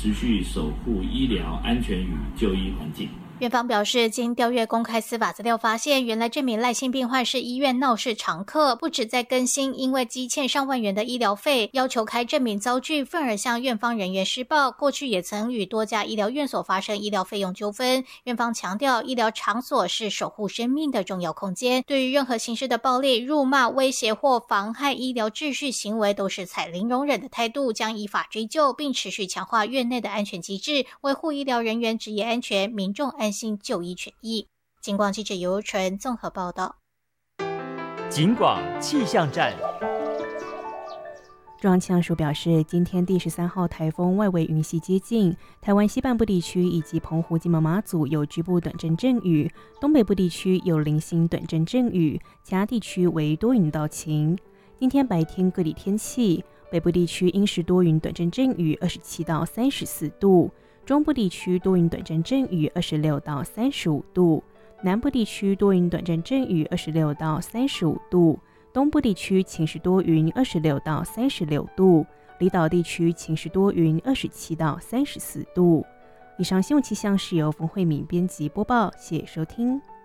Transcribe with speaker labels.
Speaker 1: 持续守护医疗安全与就医环境。
Speaker 2: 院方表示，经调阅公开司法资料发现，原来这名赖姓病患是医院闹事常客，不止在更新因为积欠上万元的医疗费，要求开证明遭拒，愤而向院方人员施暴。过去也曾与多家医疗院所发生医疗费用纠纷。院方强调，医疗场所是守护生命的重要空间，对于任何形式的暴力、辱骂、威胁或妨害医疗秩序行为，都是采零容忍的态度，将依法追究，并持续强化院内的安全机制，维护医疗人员职业安全、民众安心就医权益。警广记者尤纯综合报道。
Speaker 3: 警广气象站。
Speaker 4: 中央气象署表示，今天第13号台风外围云系接近台湾西半部地区以及澎湖、金门、马祖有局部短阵阵雨，东北部地区有零星短阵阵雨，其他地区为多云到晴。今天白天各地天气，北部地区阴时多云短阵阵雨，27到34度。中部地区多云短阵阵雨，26到35度；南部地区多云短阵阵雨，26到35度；东部地区晴时多云，26到36度；离岛地区晴时多云，27到34度。以上新闻气象是由冯慧敏编辑播报，谢谢收听。